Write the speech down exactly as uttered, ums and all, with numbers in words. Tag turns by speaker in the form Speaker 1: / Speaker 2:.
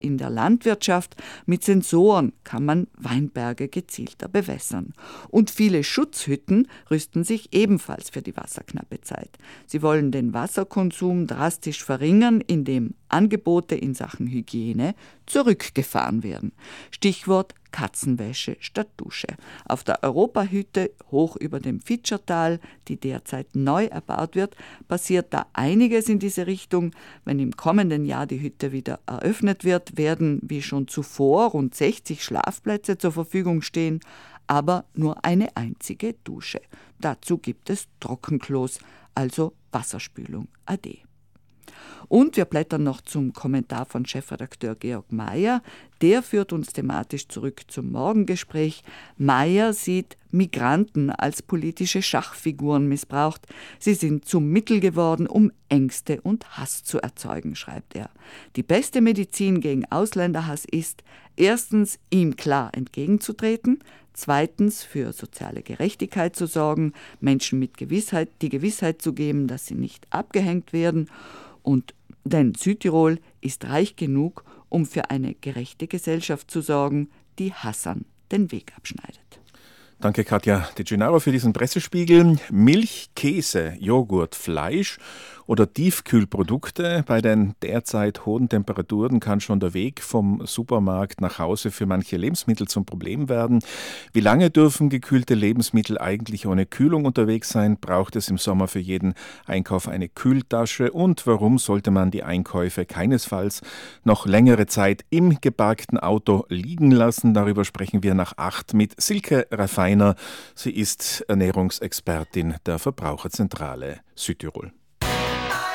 Speaker 1: In der Landwirtschaft mit Sensoren kann man Weinberge gezielter bewässern. Und viele Schutzhütten rüsten sich ebenfalls für die wasserknappe Zeit. Sie wollen den Wasserkonsum drastisch verringern, indem Angebote in Sachen Hygiene zurückgefahren werden. Stichwort Katzenwäsche statt Dusche. Auf der Europahütte hoch über dem Fitschertal, die derzeit neu erbaut wird, passiert da einiges in diese Richtung. Wenn im kommenden Jahr die Hütte wieder eröffnet wird, werden wie schon zuvor rund sechzig Schlafplätze zur Verfügung stehen, aber nur eine einzige Dusche. Dazu gibt es Trockenklos, also Wasserspülung ade. Und wir blättern noch zum Kommentar von Chefredakteur Georg Mayer. Der führt uns thematisch zurück zum Morgengespräch. Mayer sieht Migranten als politische Schachfiguren missbraucht. Sie sind zum Mittel geworden, um Ängste und Hass zu erzeugen, schreibt er. Die beste Medizin gegen Ausländerhass ist, erstens ihm klar entgegenzutreten, zweitens für soziale Gerechtigkeit zu sorgen, Menschen mit Gewissheit die Gewissheit zu geben, dass sie nicht abgehängt werden. Und denn Südtirol ist reich genug, um für eine gerechte Gesellschaft zu sorgen, die Hassern den Weg abschneidet.
Speaker 2: Danke Katja De Gennaro für diesen Pressespiegel. Milch, Käse, Joghurt, Fleisch oder Tiefkühlprodukte. Bei den derzeit hohen Temperaturen kann schon der Weg vom Supermarkt nach Hause für manche Lebensmittel zum Problem werden. Wie lange dürfen gekühlte Lebensmittel eigentlich ohne Kühlung unterwegs sein? Braucht es im Sommer für jeden Einkauf eine Kühltasche? Und warum sollte man die Einkäufe keinesfalls noch längere Zeit im geparkten Auto liegen lassen? Darüber sprechen wir nach acht mit Silke Raffiner. Sie ist Ernährungsexpertin der Verbraucherzentrale Südtirol.